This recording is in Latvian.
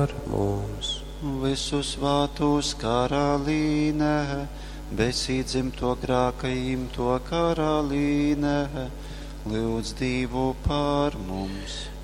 par mums. Visu svātos karalīne, besīdzimto grākajim to karalīne, lūdz Dievu par mums.